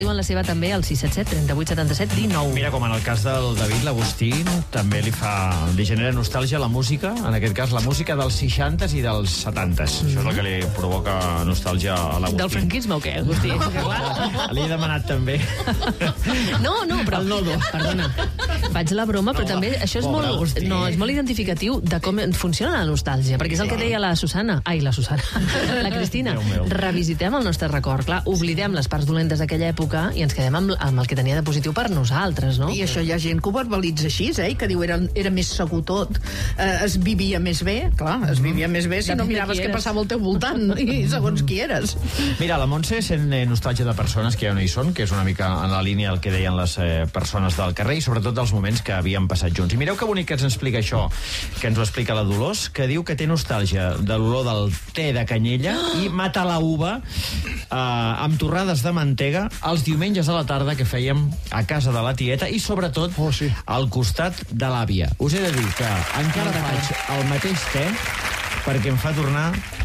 Diuen la seva també al 677 38 77 19. Mira, com en el cas del David, l'Agustí també li genera nostàlgia la música, en aquest cas la música dels 60s i dels 70s. Això és el que li provoca nostàlgia a l'Agustí. Del franquisme o què, Agustí? Li he demanat també. No, però... El nodo. Perdona, faig la broma, però també això és molt identificatiu de com funciona la nostàlgia, perquè és el que deia la Susana. Ai, la Susana. La Cristina. Revisitem el nostre record. Clar, oblidem les parts dolentes d'aquella època i ens quedem amb el que tenia de positiu per nosaltres, no? I això hi ha gent que ho verbalitza així, que diu era més segur tot, es vivia més bé, clar, es vivia més bé si no miraves què passava al teu voltant i segons qui eres. Mira, la Montse sent nostàlgia de persones que ja no hi són, que és una mica en la línia del que deien les persones del carrer i sobretot dels moments que havíem passat junts. I mireu que bonic que ens explica això, que ens ho explica la Dolors, que diu que té nostàlgia de l'olor del te de canyella i mata la uva amb torrades de mantega els diumenges a la tarda que fèiem a casa de la tieta i sobretot al costat de l'àvia. Us he de dir que encara faig el mateix te perquè em fa tornar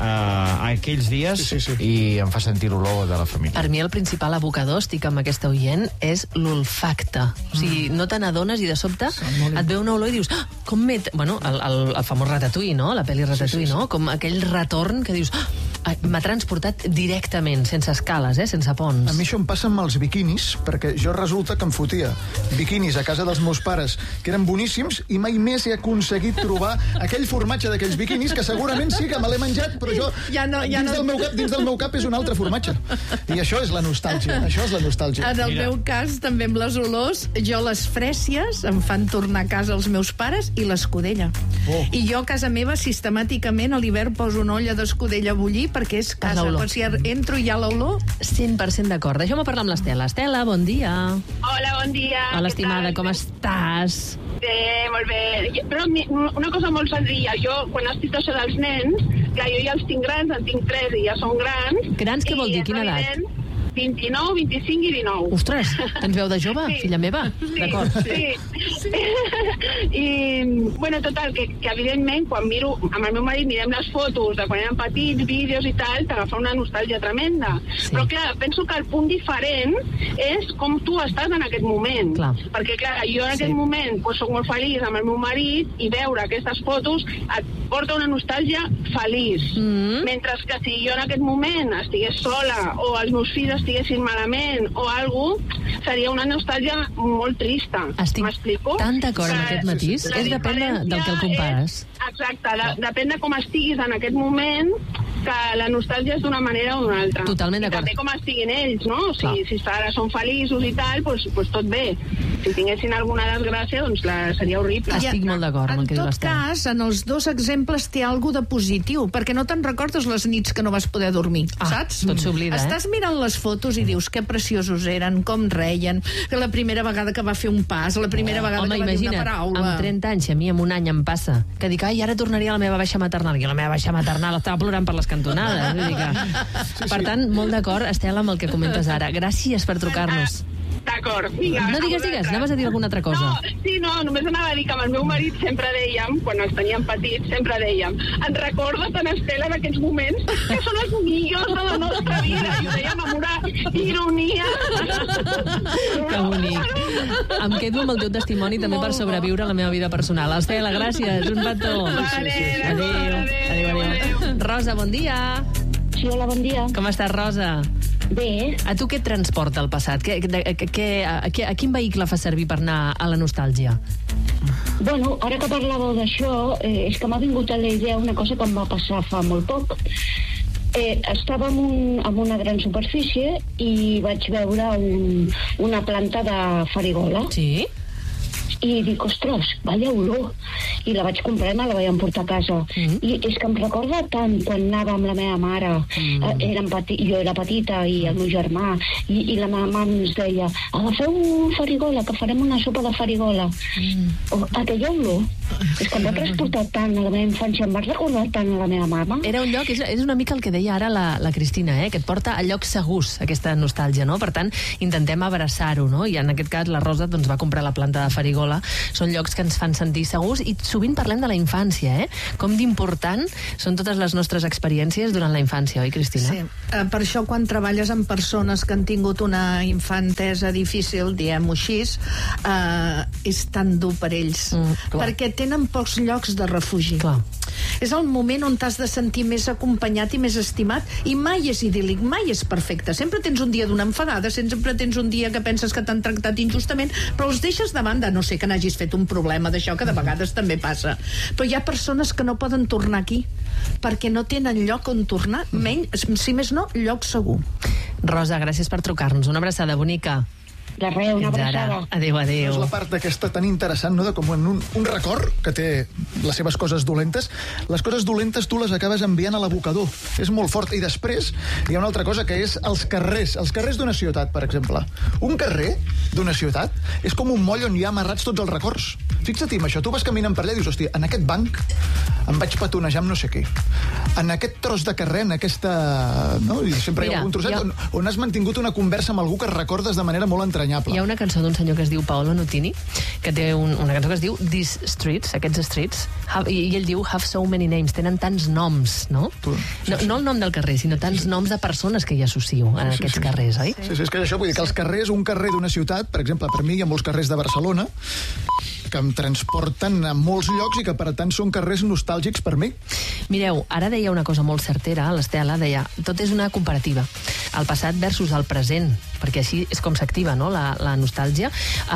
a aquells dies i em fa sentir l'olor de la família. Per mi el principal abocador, estic amb aquesta oient, és l'olfacte. O sigui, no te n'adones i de sobte et ve una olor i dius, com m'he... Bueno, el famós Ratatouille, no? La pel·li Ratatouille, no? Com aquell retorn que dius, m'ha transportat directament, sense escales, sense ponts. A mi això em passa amb els biquinis, perquè jo resulta que em fotia biquinis a casa dels meus pares, que eren boníssims, i mai més he aconseguit trobar aquell formatge d'aquells biquinis que segurament sí que me l'he menjat, però jo dins del meu cap és un altre formatge. I això és la nostàlgia, En el meu cas, també amb les olors, jo les frècies em fan tornar a casa els meus pares i l'escudella. I jo a casa meva sistemàticament a l'hivern poso una olla d'escudella a bullir perquè és casa. Quan si entro i hi ha l'olor... 100% d'acord. Deixeu-me parlar amb l'Estela. Estela, bon dia. Hola, bon dia. Hola, estimada, com estàs? Bé, molt bé. Però una cosa molt senzilla. Jo, quan has dit això dels nens, clar, jo ja els tinc grans, en tinc 3 i ja són grans. Grans què vol dir? Quina edat? 29, 25 i 19. Ostres, tens veu de jove, filla meva? D'acord. Sí. I, bueno, total, que evidentment, quan miro, amb el meu marit mirem les fotos de quan eren petits, vídeos i tal, t'agafa una nostàlgia tremenda. Però, clar, penso que el punt diferent és com tu estàs en aquest moment. Perquè, clar, jo en aquest moment soc molt feliç amb el meu marit i veure aquestes fotos et porta una nostàlgia feliç. Mentre que si jo en aquest moment estigués sola o els meus fills estiguessin malament o alguna cosa, seria una nostàlgia molt trista. Estic tan d'acord amb aquest matís. És depèn del que el compares. Exacte, depèn de com estiguis en aquest moment, que la nostàlgia és d'una manera o d'una altra. Totalment d'acord. I també com estiguin ells, no? Si ara són feliços i tal, doncs tot bé. Si tinguessin alguna desgràcia, doncs seria horrible. Estic molt d'acord amb el que diu l'Estela. En tot cas, en els dos exemples té alguna de positiu, perquè no te'n recordes les nits que no vas poder dormir, saps? Tot s'oblida, Estàs mirant les fotos i dius que preciosos eren, com reien, que la primera vegada que va fer un pas, la primera vegada que va dir una paraula... Amb 30 anys, a mi en un any em passa, que dic, ai, ara tornaria a la meva baixa maternal, i la meva baixa maternal estava plorant per les cantonades. Per tant, molt d'acord, Estela, amb el que comentes ara. Gràcies per trucar-nos. D'acord. No digues, anaves a dir alguna altra cosa. No, només anava a dir que amb el meu marit sempre dèiem, quan els teníem petits, sempre dèiem, ens recordes tant, Estela, d'aquests moments que són els millors de la nostra vida. I ho dèiem amb una ironia. Que bonic. Em quedo amb el teu testimoni també per sobreviure a la meva vida personal. Estela, gràcies, un petó. Adéu. Rosa, bon dia. Sí, hola, bon dia. Com estàs, Rosa? Bé. A tu què et transporta el passat? A quin vehicle fa servir per anar a la nostàlgia? Bueno, ara que parlàveu d'això, és que m'ha vingut a la idea una cosa que em va passar fa molt poc. Estava en una gran superfície i vaig veure una planta de farigola. Sí? I dic, ostres, vaya olor. I la vaig comprar i me la vaig emportar a casa. I és que em recorda tant quan anava amb la meva mare. Jo era petita i el meu germà, i la meva mare ens deia, agafeu farigola, que farem una sopa de farigola. Aquella olor és que em va transportar tant a la meva infància, em va recordar tant a la meva mama. Era un lloc, és una mica el que deia ara la Cristina, que et porta a llocs segurs, aquesta nostàlgia, no? Per tant, intentem abraçar-ho, no? I en aquest cas la Rosa va comprar la planta de farigola l'escola, són llocs que ens fan sentir segurs, i sovint parlem de la infància, com d'important són totes les nostres experiències durant la infància, oi, Cristina? Sí, per això quan treballes amb persones que han tingut una infantesa difícil, diguem-ho així, és tan dur per ells, perquè tenen pocs llocs de refugi. Clar. És el moment on t'has de sentir més acompanyat i més estimat, i mai és idíl·lic, mai és perfecte. Sempre tens un dia d'una enfadada, sempre tens un dia que penses que t'han tractat injustament, però els deixes de banda, no sé que n'hagis fet un problema d'això, que de vegades també passa. Però hi ha persones que no poden tornar aquí, perquè no tenen lloc on tornar, menys, si més no, lloc segur. Rosa, gràcies per trucar-nos. Una abraçada bonica. De res, una abraçada. Adéu, adéu. És la part aquesta tan interessant, no?, de com en un record que té les seves coses dolentes, les coses dolentes tu les acabes enviant a l'abocador. És molt fort. I després hi ha una altra cosa, que és els carrers d'una ciutat, per exemple. Un carrer d'una ciutat és com un moll on hi ha amarrats tots els records. Fixa't-hi amb això, tu vas caminant per allà i dius, hòstia, en aquest banc em vaig petonejar amb no sé què. En aquest tros de carrer, en aquesta... No? I sempre hi ha algun trosset on has mantingut una conversa amb algú que recordes de manera molt entranyable. Hi ha una cançó d'un senyor que es diu Paolo Nutini, que té una cançó que es diu These Streets, aquests streets, i ell diu have so many names, tenen tants noms, no? No el nom del carrer, sinó tants noms de persones que hi associo en aquests carrers, oi? Sí, és que això, vull dir que els carrers, un carrer d'una ciutat, per exemple, per mi hi ha molts carrers de Barcelona que em transporten a molts llocs i que per tant són carrers nostàlgics per mi. Mireu, ara deia una cosa molt certera, l'Estela deia, tot és una comparativa, el passat versus el present, perquè així és com s'activa, no?, la nostàlgia,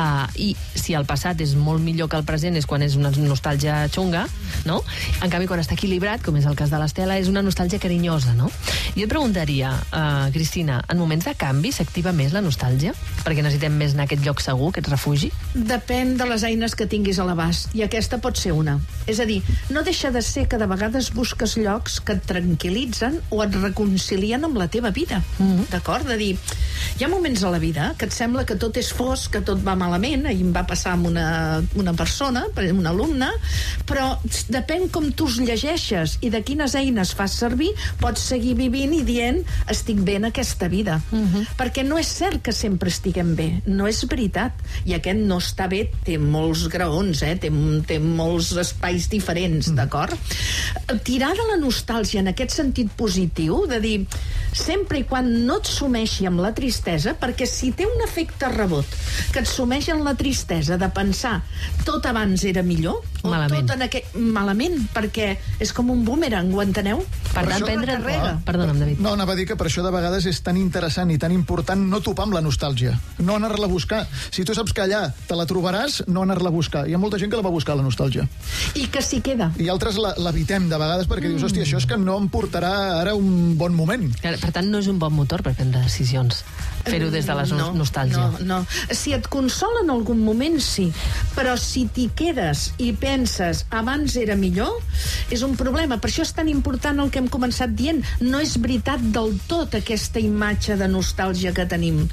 i si el passat és molt millor que el present és quan és una nostàlgia xunga, no? En canvi, quan està equilibrat, com és el cas de l'Estela, és una nostàlgia carinyosa, no? Jo et preguntaria, Cristina, en moments de canvi s'activa més la nostàlgia? Perquè necessitem més anar a aquest lloc segur, aquest refugi? Depèn de les eines que tinguis a l'abast, i aquesta pot ser una. És a dir, no deixa de ser que de vegades busques llocs que et tranquil·litzen o et reconcilien amb la teva vida. D'acord? De dir, hi ha moments a la vida que et sembla que tot és fosc, que tot va malament. Ahir em va passar amb una persona, un alumne, però depèn com tu es llegeixes i de quines eines fas servir, pots seguir vivint i dient estic bé en aquesta vida. Perquè no és cert que sempre estiguem bé, no és veritat. I aquest no està bé té molts graons, té molts espais diferents, d'acord? Tirar de la nostàlgia en aquest sentit positiu, de dir, sempre i quan no et sumeixi amb la tristesa, perquè si té un efecte rebot que et sumeix en la tristesa de pensar tot abans era millor, o malament. tot en aquest... Malament, perquè és com un boomerang, ho enteneu? Per tant, prendre... Perdona'm, David. No, anava a dir que per això de vegades és tan interessant i tan important no topar amb la nostàlgia, no anar-la a buscar. Si tu saps que allà te la trobaràs, no anar-la a buscar. Hi ha molta gent que la va buscar, la nostàlgia. I que s'hi queda. I altres l'evitem de vegades perquè dius, hòstia, això és que no em portarà ara un bon moment. Per tant, no és un bon motor per prendre decisions. Fer-ho des de la nostàlgia. No. Si et consola en algun moment, sí. Però si t'hi quedes i penses abans era millor, és un problema. Per això és tan important el que hem començat dient. No és veritat del tot aquesta imatge de nostàlgia que tenim.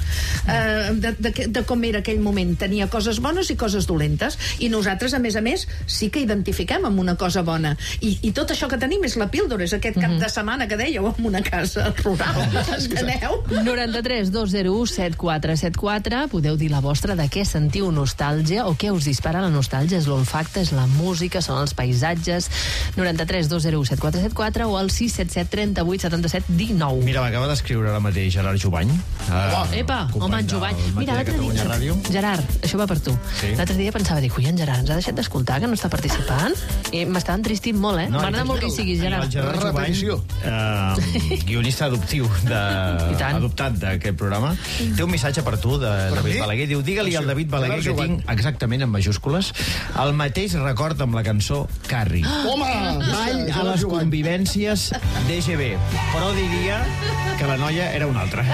De com era aquell moment. Tenia coses bones i coses dolentes. I nosaltres, a més, sí que identifiquem amb una cosa bona. I tot això que tenim és la píldora, és aquest cap de setmana que dèieu en una casa rural. Enteneu? 93 201 7474. Podeu dir la vostra, de què sentiu nostàlgia o què us dispara la nostàlgia. És l'olfacte, és la música, són els paisatges. 93 201 7474 o el 677 38 77 19. Mira, m'acaba d'escriure ara mateix Gerard Jubany. Epa, home, en Jubany. Mira, l'altre dia... Gerard, això va per tu. Sí. L'altre dia pensava, dic, en Gerard ens ha deixat d'escoltar, que no està participant? I m'estava entristint molt, No, m'agrada molt que hi siguis, Gerard. El Gerard Jubany, guionista adoptiu, adoptat d'aquest programa, té un missatge per tu, de David Balaguer. Diu, digue-li al David Balaguer que tinc exactament en majúscules el mateix record amb la cançó Carrie. Home! Ball a les convivències d'EGB, però diria que la noia era una altra.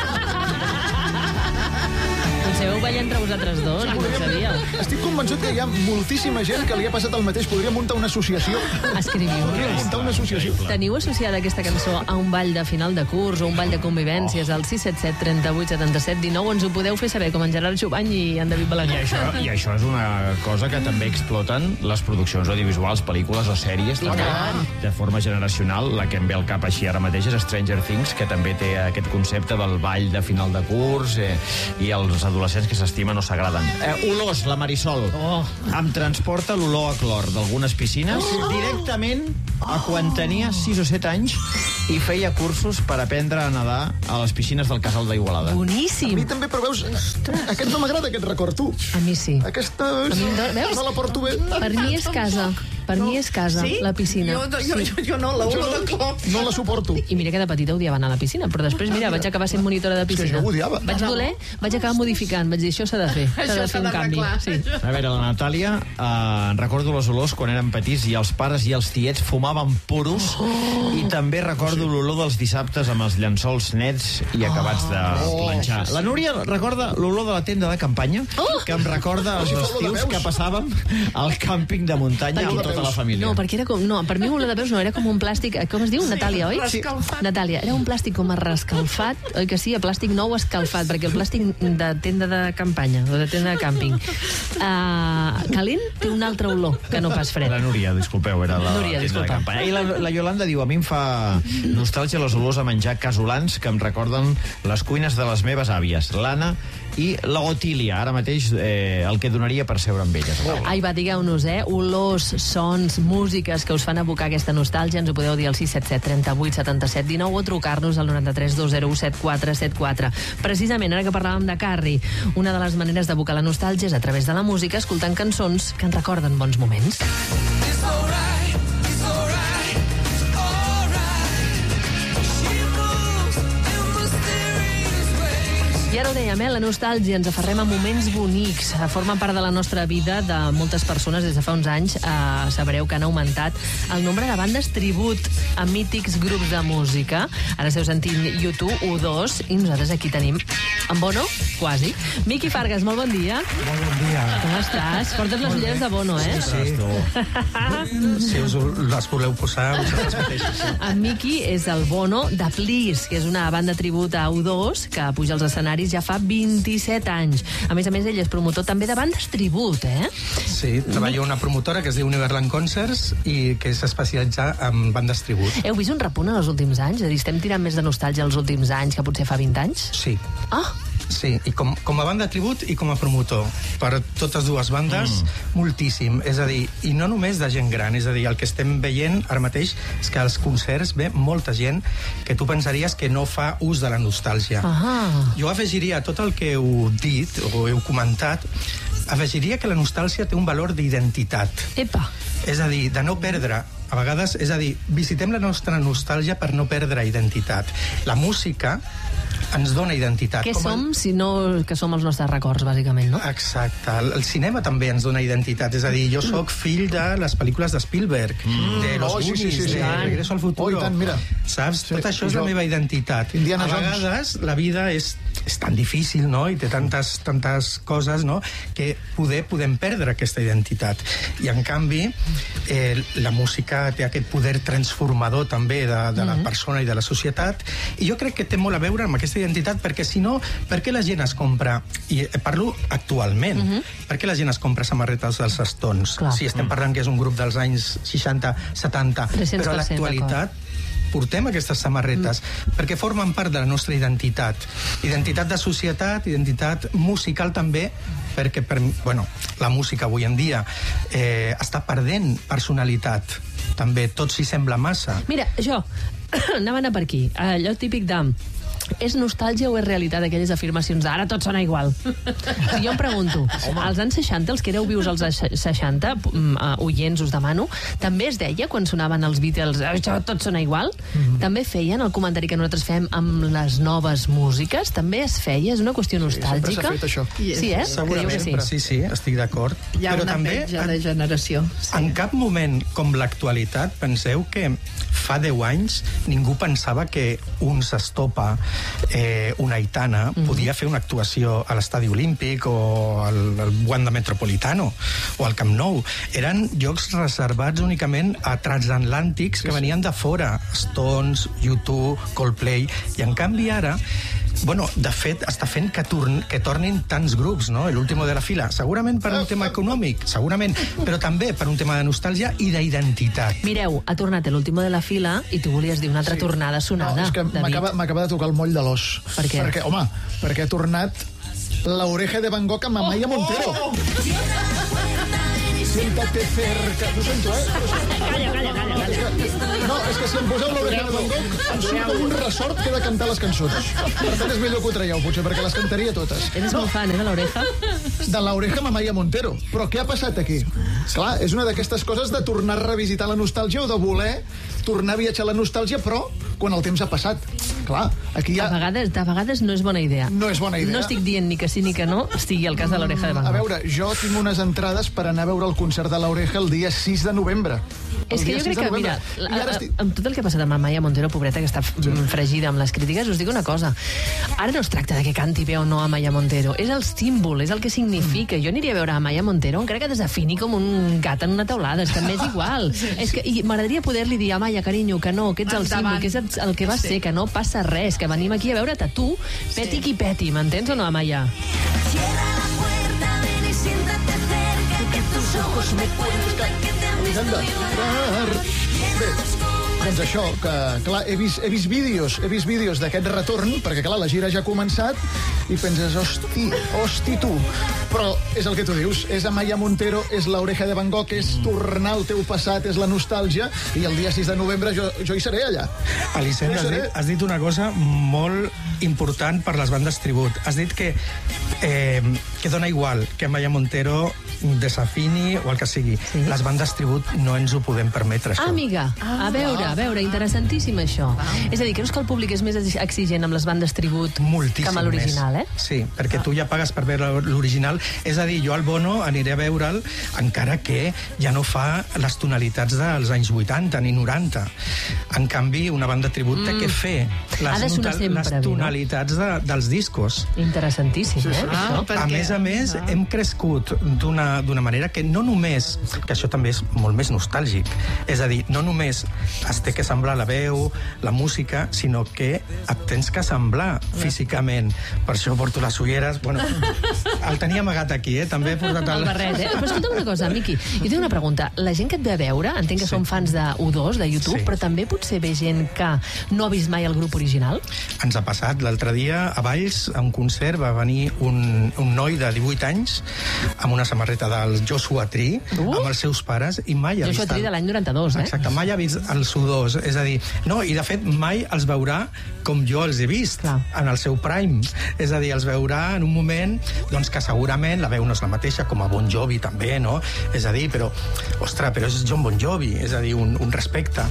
Penseu ballar entre vosaltres dos, no ho sabia. Estic convençut que hi ha moltíssima gent que li ha passat el mateix. Podria muntar una associació. Escriviu-nos. Teniu associada aquesta cançó a un ball de final de curs o un ball de convivències al 677 38 77 19? Ens ho podeu fer saber, com en Gerard Jubany i en David Balaguer. I això és una cosa que també exploten les produccions audiovisuals, pel·lícules o sèries, també, de forma generacional. La que em ve al cap així ara mateix és Stranger Things, que també té aquest concepte del ball de final de curs i els adolescents que s'estima no s'agraden. Olors, la Marisol. Em transporta l'olor a clor d'algunes piscines directament a quan tenia 6 o 7 anys i feia cursos per aprendre a nedar a les piscines del Casal d'Igualada. A Boníssim. mi també, però veus, aquest no m'agrada, aquest record, tu. A mi sí. Aquesta veus? no la porto bé. Per mi és casa. Per mi és casa, Sí? la piscina. Jo no, l'olor de clor. No la suporto. I mira que de petita odiava anar a la piscina, però després, mira, vaig acabar sent monitora de piscina. jo ho odiava. Vaig acabar modificant, vaig dir, això s'ha de fer. S'ha de fer un canvi. Sí. A veure, la Natàlia, recordo les olors quan érem petits i els pares i els tiets fumaven puros i també recordo l'olor dels dissabtes amb els llençols nets i acabats de planxar. La Núria recorda l'olor de la tenda de campanya, que em recorda els estius que passàvem al càmping de muntanya amb tota la família. No, perquè era com... No, per mi olor de peus no, era com un plàstic... Com es diu, Natàlia, oi? rescalfat. Natàlia, era un plàstic com a rescalfat, oi que sí? A plàstic nou escalfat, perquè el plàstic de tenda de campanya, o de tenda de càmping, calent té un altre olor que no pas fred. La Núria, disculpeu, era la Núria, tenda de disculpa. campanya. I la Iolanda diu, a mi em fa nostàlgia les olors a menjar casolans que em recorden les cuines de les meves àvies, l'Anna i la Otília, ara mateix el que donaria per seure amb elles. Ai, va, digueu-nos, olors, sons, músiques que us fan evocar aquesta nostàlgia. Ens ho podeu dir al 677 38 77 19 o trucar-nos al 93 201 7474. Precisament, ara que parlàvem de Carrie, una de les maneres d'evocar la nostàlgia és a través de la música, escoltant cançons que ens recorden bons moments. I ara ho dèiem, la nostàlgia, ens aferrem a moments bonics, formen part de la nostra vida de moltes persones. Des de fa uns anys sabreu que han augmentat el nombre de bandes tribut a mítics grups de música. Ara esteu sentint YouTube, U2, i nosaltres aquí tenim en Bono, quasi. Miqui Fargas, molt bon dia. Molt bon dia. Com estàs? Portes les ulleres de Bono, eh? Sí. Si us les voleu posar, vosaltres mateixos. En Miqui és el Bono de Please, que és una banda tribut a U2 que puja als escenaris ja fa 27 anys. A més, ell és promotor també de bandes tribut, eh? Sí, treballo a una promotora que es diu Neverland Concerts i que és especialitzada en bandes tribut. Heu vist un repunt en els últims anys? És a dir, estem tirant més de nostàlgia els últims anys que potser fa 20 anys? Sí. Ah! Sí, i com a banda tribut i com a promotor. Per totes dues bandes, moltíssim. És a dir, i no només de gent gran, és a dir, el que estem veient ara mateix és que als concerts ve molta gent que tu pensaries que no fa ús de la nostàlgia. Jo afegiria a tot el que heu dit o heu comentat, afegiria que la nostàlgia té un valor d'identitat. Epa! És a dir, de no perdre, a vegades, és a dir, visitem la nostra nostàlgia per no perdre identitat. La música ens dona identitat. Què som si no que som els nostres records, bàsicament, no? Exacte. El cinema també ens dona identitat. És a dir, jo sóc fill de les pel·lícules de Spielberg, de Los Goonies, de Regreso al Futuro. Tant, mira. Saps? Tot això és la meva identitat. Indiana a vegades la vida és tan difícil, no? I té tantes coses, no? Que podem perdre aquesta identitat. I, en canvi, la música té aquest poder transformador també de la persona i de la societat. I jo crec que té molt a veure amb aquesta identitat, perquè si no, per què la gent es compra, i parlo actualment, per què la gent es compra samarretes dels Stones? Si estem parlant que és un grup dels anys 60, 70, però a l'actualitat portem aquestes samarretes perquè formen part de la nostra identitat de societat, identitat musical també, perquè la música avui en dia està perdent personalitat també, tot s'hi sembla massa. Mira, jo anava a anar per aquí, allò típic de és nostàlgia o és realitat aquelles afirmacions ara tot sona igual? Jo em pregunto, als anys 60, els que éreu vius als 60, oients us demano, també es deia quan sonaven els Beatles això tot sona igual? També feien el comentari que nosaltres fem amb les noves músiques? També es feia? És una qüestió nostàlgica? Sempre s'ha fet això. Sí, eh? Segurament, sí, estic d'acord. Hi ha però una també, petja de generació. En cap moment com l'actualitat penseu que fa 10 anys ningú pensava que un S'Estopa, una Aitana, podia fer una actuació a l'Estadi Olímpic o al Wanda Metropolitano o al Camp Nou. Eren llocs reservats únicament a transatlàntics que venien de fora, Stones, U2, Coldplay, i en canvi ara de fet, està fent que tornin tants grups, no? L'Último de la Fila. Segurament per un tema econòmic, segurament, però també per un tema de nostàlgia i d'identitat. Mireu, ha tornat l'Último de la Fila i tu volies dir una altra tornada sonada. No, és que m'acaba de tocar el moll de l'os. Per què? Perquè ha tornat La oreja de Van Gogh amb Amaya Montero. Siéntate cerca. No sento, Calla. No, és que si em poseu l'oreja de Van Gogh em surt un ressort que he de cantar les cançons. Per tant, és millor que ho traieu, potser, perquè les cantaria totes. Eres molt fan, de l'oreja? De l'oreja amb Amaya Montero. Però què ha passat aquí? Clar, és una d'aquestes coses de tornar a revisitar la nostàlgia o de voler tornar a viatjar a la nostàlgia, però quan el temps ha passat. Clar, aquí ja... De vegades no és bona idea. No és bona idea. No estic dient ni que sí ni que no, sigui el cas de l'oreja de Van Gogh. A veure, jo tinc unes entrades per anar a veure el concert de l'Oreja el dia 6 de novembre. És que jo crec que, mira, amb tot el que ha passat amb Amaya Montero, pobreta, que està fregida amb les crítiques, us dic una cosa. Ara no es tracta de que canti bé o no Amaya Montero. És el símbol, és el que significa. Jo aniria a veure Amaya Montero, encara que desafini com un gat en una teulada. És que m'és igual. És que m'agradaria poder-li dir, Amaya, carinyo, que no, que ets el símbol, que és el que va ser, que no passa res, que venim aquí a veure't a tu, peti qui peti, m'entens o no, Amaya? Cierra la puerta, ven y siéntate cerca, que tus ojos me cuentan que te han visto llorar. Bé, doncs això, que clar, he vist vídeos d'aquest retorn, perquè clar, la gira ja ha començat, i penses, hosti tu. Però és el que tu dius, és Amaya Montero, és l'oreja de Van Gogh, és tornar al teu passat, és la nostàlgia, i el dia 6 de novembre jo hi seré allà. Elisenda, has dit una cosa molt important per les bandes tribut. Has dit que dona igual que Amaya Montero desafini o el que sigui. Sí? Les bandes tribut no ens ho podem permetre, això. Amiga, a veure, interessantíssim això. És a dir, creus que el públic és més exigent amb les bandes tribut que amb l'original, eh? Sí, perquè tu ja pagues per veure l'original. És a dir, jo al Bono aniré a veure'l encara que ja no fa les tonalitats dels anys 80 ni 90. En canvi, una banda tribut té que fer les tonalitats dels discos. Interessantíssim, eh? A més, hem crescut d'una manera que no només, que això també és molt més nostàlgic, és a dir, no només es té que semblar la veu, la música, sinó que et tens que semblar físicament. Per això porto les ulleres. Bueno, el tenia amagat aquí, també he portat el barret, eh? Però escolta una cosa, Miqui, jo tinc una pregunta. La gent que et ve a veure, entenc que són fans de U2, de YouTube, però també potser ve gent que no ha vist mai el grup original? Ens ha passat. L'altre dia, a Valls, a un concert, va venir un noi de 18 anys amb una samarreta del Joshua Tree, amb els seus pares, i mai ha vist... Joshua Tree de l'any 92, eh? Exacte, mai ha vist els U2, és a dir, no, i de fet mai els veurà com jo els he vist, en el seu prime. És a dir, els veurà en un moment doncs, que segurament la veu no és la mateixa, com a Bon Jovi també, no? És a dir, però és John Bon Jovi, és a dir, un respecte.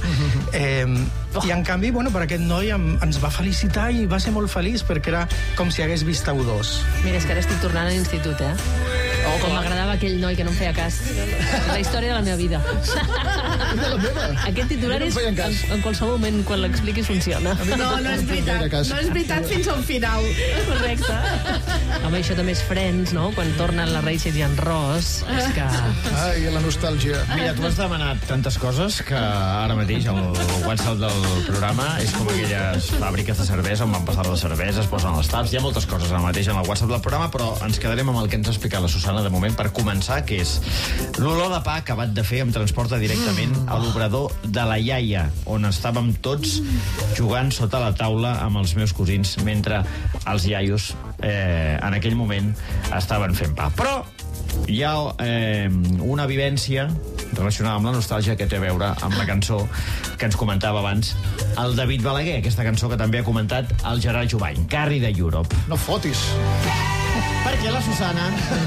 I en canvi, per aquest noi ens va felicitar i va ser molt feliç, perquè era com si hagués vist a U2. Mira, és que ara estic tornant a l'institut, eh? Com m'agradava aquell noi que no em feia cas. La història de la meva vida. De la meva? Aquest titular és en qualsevol moment, quan l'expliquis, funciona. No és veritat. No és veritat fins al final. Correcte. Home, això també és Friends, no? Quan tornen la Rachel i en Ross. És que... Ai, la nostàlgia. Mira, tu has demanat tantes coses que ara mateix el WhatsApp del programa és com aquelles fàbriques de cervesa on van passar les cerveses, posen els taps. Hi ha moltes coses ara mateix en el WhatsApp del programa, però ens quedarem amb el que ens ha explicat la Susana de moment per començar, que és l'olor de pa acabat de fer em transporta directament a l'obrador de la iaia, on estàvem tots jugant sota la taula amb els meus cosins, mentre els iaios en aquell moment estaven fent pa. Però hi ha una vivència relacionada amb la nostàlgia que té a veure amb la cançó que ens comentava abans el David Balaguer, aquesta cançó que també ha comentat el Gerard Jubany, Carry the Europe. No fotis. Perquè la Susana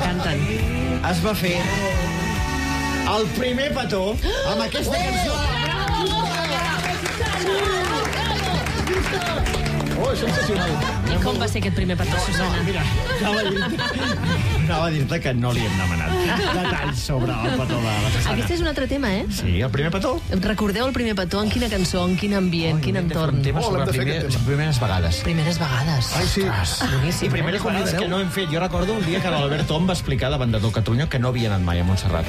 es va fer el primer petó amb aquesta cançó. Oh, és sensacional. I com va ser aquest primer petó, Susana? Mira, anava a dir-te que no li hem demanat detalls sobre el petó de la Susana. Aquest és un altre tema, eh? Sí, el primer petó. Recordeu el primer petó? En quina cançó, en quin ambient, quin entorn? Primeres vegades. Primeres vegades. Ai, sí. I primeres vegades que no hem fet. Jo recordo un dia que l'Albert Tom va explicar davant de tot Catalunya que no havia anat mai a Montserrat.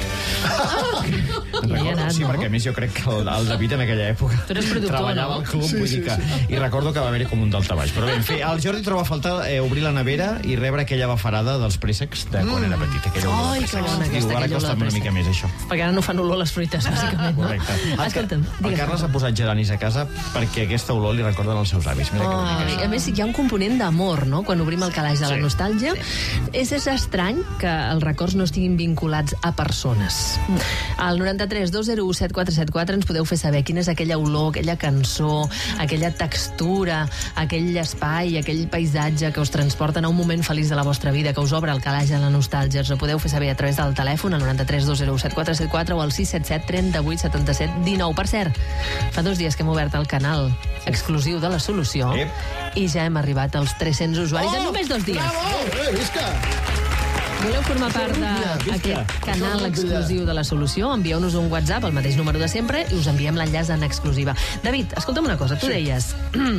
Sí, perquè a més jo crec que el David en aquella època treballava al club, vull dir que... I recordo que va haver-hi com un daltabaix. Però bé, en fi, el Jordi troba a faltar obrir la nevera i rebre aquella bafarada dels préssecs de quan era petit, aquella olor. Ai, que bona Diu, ara costa una mica més, això. Perquè ara no fan olor les fruites, bàsicament, no? Correcte. Escolta'm, El Carles ha posat geranis a casa perquè aquesta olor li recorden els seus avis. Mira que bonic, A això. més, hi ha un component d'amor, no?, quan obrim el calaix de la nostàlgia. És estrany que els records no estiguin vinculats a persones. Al 93 201 7474 ens podeu fer saber quina és aquella olor, aquella cançó, aquella textura, aquell espai, aquell paisatge que us transporten a un moment feliç de la vostra vida, que us obre el calaix de la nostàlgia. Ens ho podeu fer saber a través del telèfon al 93 201 7474 o al 677 38 77 19. Per cert, fa 2 dies que hem obert el canal exclusiu de La Solució i ja hem arribat als 300 usuaris en només 2 dies. Bravo! Visca! Voleu formar part d'aquest canal exclusiu de La Solució? Envieu-nos un WhatsApp, el mateix número de sempre, i us enviem l'enllaç en exclusiva. David, escolta'm una cosa, tu deies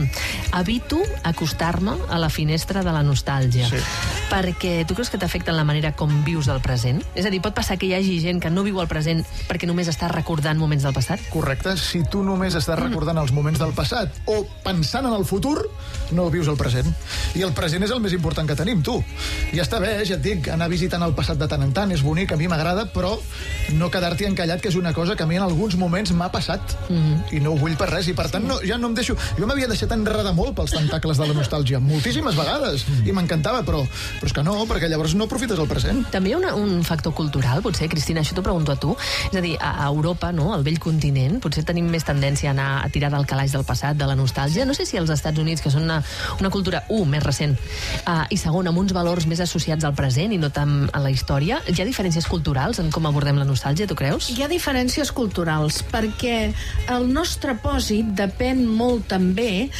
evito acostar-me a la finestra de la nostàlgia, perquè tu creus que t'afecta en la manera com vius el present? És a dir, pot passar que hi hagi gent que no viu el present perquè només està recordant moments del passat? Correcte, si tu només estàs recordant els moments del passat o pensant en el futur, no vius el present. I el present és el més important que tenim, tu. Ja està bé, ja et dic, anar visitant el passat de tant en tant és bonic, a mi m'agrada, però no quedar-t'hi encallat, que és una cosa que a mi en alguns moments m'ha passat i no ho vull per res, i per tant ja no em deixo... Jo m'havia deixat enredar molt pels tentacles de la nostàlgia, moltíssimes vegades, i m'encantava, però és que no, perquè llavors no aprofites el present. També hi ha un factor cultural, potser, Cristina, això t'ho pregunto a tu. És a dir, a Europa, no?, al vell continent, potser tenim més tendència a anar a tirar del calaix del passat, de la nostàlgia. No sé si als Estats Units, que són una cultura, més recent, i segon, amb uns valors més associats al present i no tant a la història, hi ha diferències culturals en com abordem la nostàlgia, tu creus? Hi ha diferències culturals, perquè el nostre pòsit depèn molt també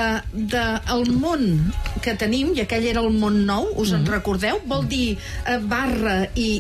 del món que tenim, i aquell era el món nou, us en recordeu? Vol dir barra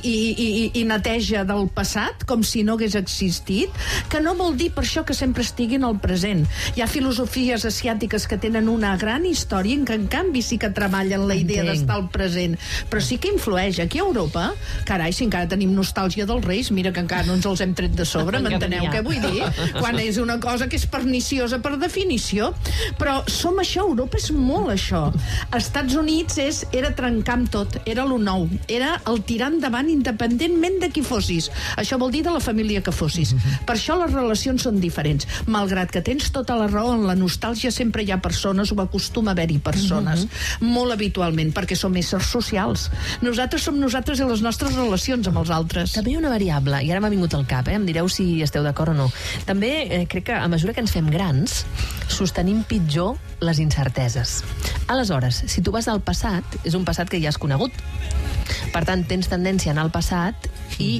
i neteja del passat, com si no hagués existit, que no vol dir per això que sempre estiguin al present. Hi ha filosofies asiàtiques que tenen una gran història, que en canvi sí que treballen la idea d'estar al present, però sí que influeix. Aquí a Europa, carai, si encara tenim nostàlgia dels Reis, mira que encara no ens els hem tret de sobre, m'enteneu què vull dir? Quan és una cosa que és perniciosa per definició, però som això, Europa és molt això. Estats Units era trencar amb tot, era lo nou, era el tirar endavant independentment de qui fossis. Això vol dir de la família que fossis. Per això les relacions són diferents. Malgrat que tens tota la raó, en la nostàlgia sempre hi ha persones, o acostuma a haver-hi persones, molt habitualment, perquè som éssers socials. Nosaltres som nosaltres i les nostres relacions amb els altres. També hi ha una variable, i ara m'ha vingut al cap, em direu si esteu d'acord o no. També crec que a mesura que ens fem grans, sostenim pitjor les incerteses. Aleshores, si tu vas al passat, és un passat que ja has conegut. Per tant, tens tendència a anar al passat i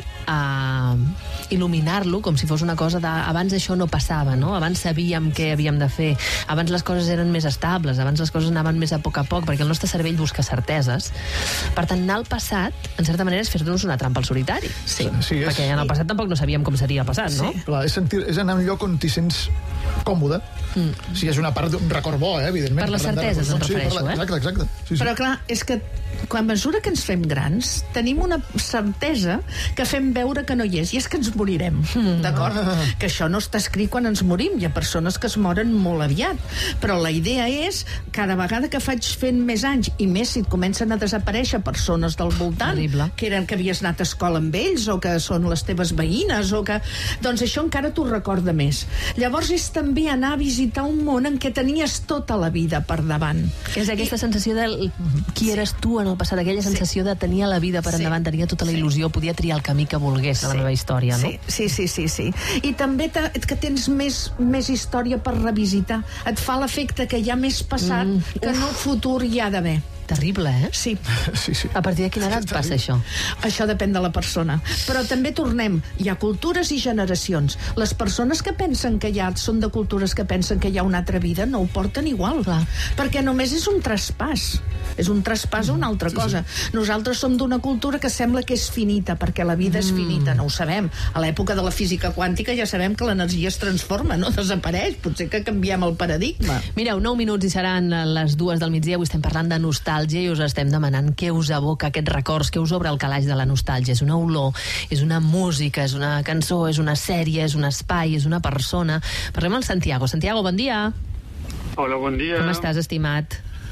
a il·luminar-lo com si fos una cosa de... Abans això no passava, no? Abans sabíem què havíem de fer. Abans les coses eren més estables, abans les coses anaven més a poc, perquè el nostre cervell busca certeses. Per tant, anar al passat, en certa manera, és fer-nos una trampa al solitari. Sí, perquè en el passat tampoc no sabíem com seria el passat, no? Clar, és anar a un lloc on t'hi sents còmode. Sí, és una part d'un record bo, evidentment. Per les certeses em refereixo, Exacte. Sí. Però clar, és que quan a mesura que ens fem grans, tenim una certesa que fem veure que no hi és, i és que ens morirem, d'acord? Que això no està escrit quan ens morim, hi ha persones que es moren molt aviat, però la idea és, cada vegada que faig fent més anys, i més si et comencen a desaparèixer persones del voltant, que havies anat a escola amb ells, o que són les teves veïnes, o que... Doncs això encara t'ho recorda més. Llavors és també anar a visitar un món en què tenies tota la vida per davant. És aquesta sensació de qui eres tu en el passat, aquella sensació de tenir la vida per endavant, tenia tota la il·lusió, podia triar el camí que volgués a la meva història, no? Sí. I també que tens més història per revisitar. Et fa l'efecte que hi ha més passat que no futur hi ha d'haver. Terrible, eh? Sí. A partir de quina edat passa això? Això depèn de la persona. Però també tornem, hi ha cultures i generacions. Les persones que pensen que són de cultures que pensen que hi ha una altra vida no ho porten igual, perquè només és un traspàs. És un traspàs a una altra cosa. Nosaltres som d'una cultura que sembla que és finita, perquè la vida és finita, no ho sabem. A l'època de la física quàntica ja sabem que l'energia es transforma, no desapareix. Potser que canviem el paradigma. Mireu, 9 minuts i seran les 2 del migdia. Avui estem parlant de nostàlgia i us estem demanant què us evoca aquests records, què us obre el calaix de la nostàlgia. És una olor, és una música, és una cançó, és una sèrie, és un espai, és una persona. Parlem amb Santiago. Santiago, bon dia. Hola, bon dia. Com estàs, estimat?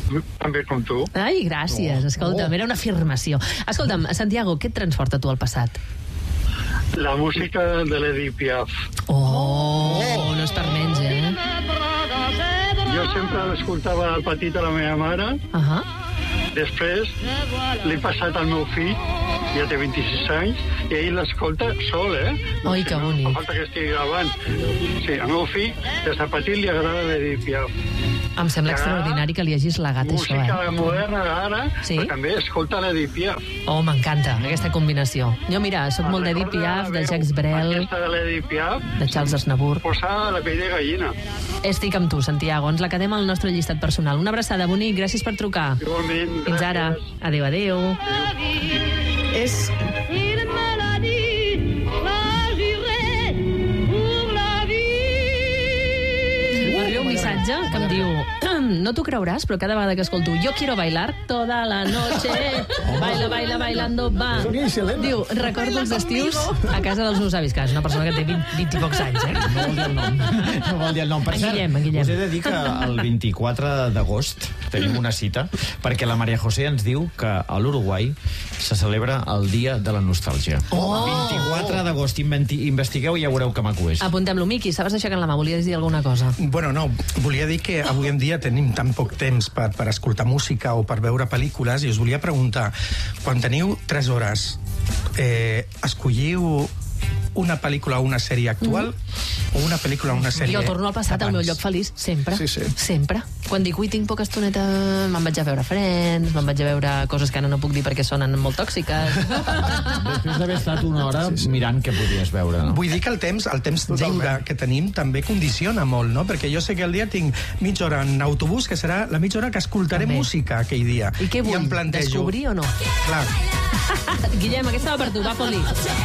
tan bé com tu. Ai, gràcies. Escolta'm, era una afirmació. Escolta'm, Santiago, què et transporta tu al passat? La música de l'Edith Piaf. Oh, no és per menys, Jo sempre l'escoltava al petit a la meva mare. Després l'he passat al meu fill, ja té 26 anys, i ell l'escolta sol, Oi, que bonic. No falta que estigui gravant. Sí, al meu fill, des de petit li agrada l'Edith Piaf. Em sembla extraordinari que li hagis legat això, Música moderna ara, Sí? però també escolta l'Edith Piaf. Oh, m'encanta, aquesta combinació. Jo, mira, sóc molt d'Edith Piaf, de Jacques Brel, Aquesta de l'Edith Piaf, de Charles Aznavour. posa la pell de gallina. Estic amb tu, Santiago. Ens la quedem al nostre llistat personal. Una abraçada, bonic. Gràcies per trucar. Igualment, Fins ara. Adéu, adéu. És... M'arriba un missatge que em diu no t'ho creuràs, però cada vegada que escolto Yo quiero bailar toda la noche, baila, baila, bailando, va. Diu, recordo els estius a casa dels meus avis, que és una persona que té 20 i pocs anys, No vol dir el nom. No vol dir el nom. Per En cert, Guillem. us he de dir que el 24 d'agost tenim una cita, perquè la Maria José ens diu que a l'Uruguai se celebra el Dia de la Nostàlgia. 24 d'agost. Investigueu i ja veureu que maco és. Apuntem-lo, Miqui, estaves aixecant la mà, volies dir alguna cosa? Bueno, no, volia dir que avui en dia tenim tan poc temps per escoltar música o per veure pel·lícules, i us volia preguntar, quan teniu 3 hores, escolliu una pel·lícula o una sèrie actual o una pel·lícula o una sèrie Jo torno al passat, al meu lloc feliç, sempre. Sí, sí. Sempre. Quan dic, ui, tinc poca estoneta, me'n vaig a veure Friends, me'n vaig a veure coses que ara no puc dir perquè sonen molt tòxiques. Després d'haver estat una hora mirant què podies veure, no? Vull dir que el temps lliure que tenim també condiciona molt, no? Perquè jo sé que el dia tinc mitja hora en autobús, que serà la mitja hora que escoltaré També. música aquell dia. I què vull? em plantejo... Descobrir o no? Clar. Guillem, aquesta va per tu, va, Poli.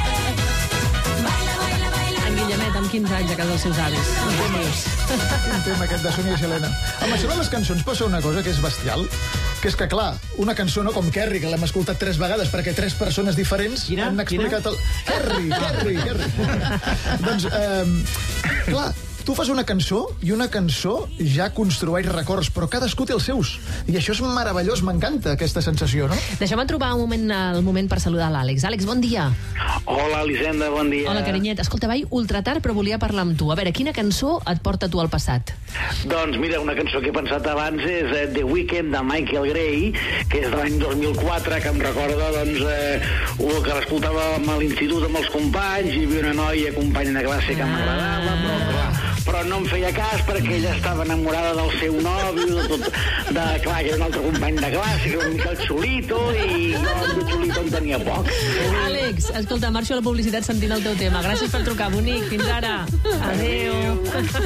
En Guillemet, amb 15 anys, a casa dels seus avis. Quin tema aquest de Sònia i Selena. Amb això de les cançons passa una cosa que és bestial, que és que, clar, una cançó no com Kerry, que l'hem escoltat 3 vegades perquè 3 persones diferents han explicat el... Kerry. Doncs, clar, tu fas una cançó i una cançó ja construeix records, però cadascú té els seus. I això és meravellós, m'encanta aquesta sensació, no? Deixa'm trobar el moment per saludar l'Àlex. Àlex, bon dia. Hola, Elisenda, bon dia. Hola, carinyet. Escolta, vaig ultra tard, però volia parlar amb tu. A veure, quina cançó et porta tu al passat? Doncs mira, una cançó que he pensat abans és The Weeknd de Michael Gray, que és de l'any 2004, que em recorda, doncs, que l'escoltava a l'institut amb els companys, i hi havia una noia, companya de classe, que m'agradava, però no em feia cas perquè ella estava enamorada del seu nòvio, clar, que era un altre company de classe, que era una mica el xulito, i jo de xulito en tenia poc. Àlex, escolta, marxo a la publicitat sentint el teu tema. Gràcies per trucar, bonic. Fins ara. Adéu.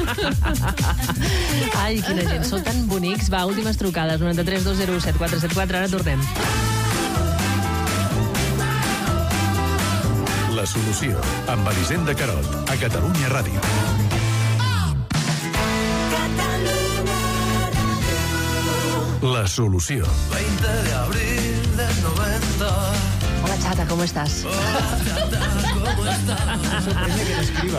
Ai, quina gent. Sou tan bonics. Va, últimes trucades. 93 207 474. Ara tornem. La solució, amb Elisenda Carot, a Catalunya Ràdio. La solució. 20 de abril del 90. Hola, xata, com estàs? Sorprende que t'escriva,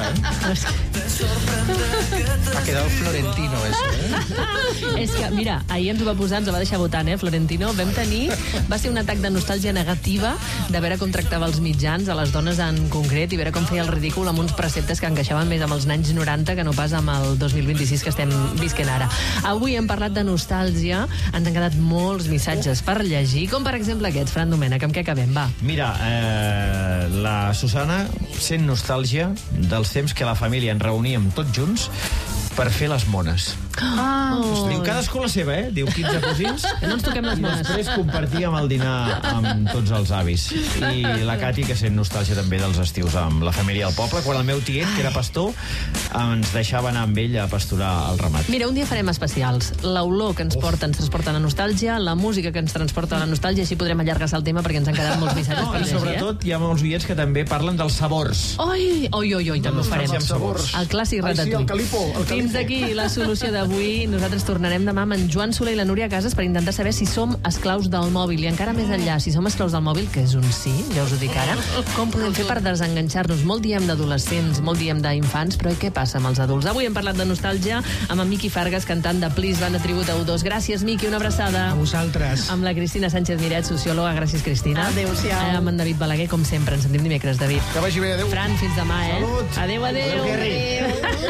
Ha quedado Florentino, eso, És que, mira, ahir ens ho va posar, ens ho va deixar votant, Florentino. Va ser un atac de nostàlgia negativa de veure com tractava els mitjans, a les dones en concret, i veure com feia el ridícul amb uns preceptes que encaixaven més amb els anys 90 que no pas amb el 2026 que estem visquent ara. Avui hem parlat de nostàlgia, ens han quedat molts missatges per llegir, com per exemple aquest, Fran Domènech, amb què acabem, va. Mira, la Susana sent nostàlgia dels temps que la família ens reuníem tots junts per fer les mones. Diu, cadascú la seva, Diu, 15 cosins. Que no ens toquem les mones. I després compartíem el dinar amb tots els avis. I la Cati, que sent nostàlgia també dels estius amb la família al poble, quan el meu tiet, que era pastor, ens deixava anar amb ell a pasturar el ramat. Mira, un dia farem especials. L'olor que ens transporta a la nostàlgia, la música que ens transporta a la nostàlgia, així podrem allargar-se el tema perquè ens han quedat molts missatges per I llegir. sobretot hi ha molts oients que també parlen dels sabors. Oi, també ho farem. Sabors. El clàssic Ai, sí, ratatouille. el calipo. Fins aquí la solució d'avui. avui nosaltres tornarem demà amb en Joan Soler i la Núria Casas per intentar saber si som esclaus del mòbil. I encara més enllà, si som esclaus del mòbil, que és un sí, ja us ho dic ara, com podem fer per desenganxar-nos? Molt diem d'adolescents, molt diem d'infants, però i què passa amb els adults? Avui hem parlat de nostàlgia amb en Miqui Fargas, cantant de Please, banda tribut a U2. Gràcies, Miqui, una abraçada. A vosaltres. Amb la Cristina Sánchez Miret, sociòloga. Gràcies, Cristina. Adéu-siau. Amb en David Balaguer, com sempre. Ens sentim dimecres, David. Que vagi bé, adéu. Fran, fins demà, eh? Salut. Adéu. Adéu.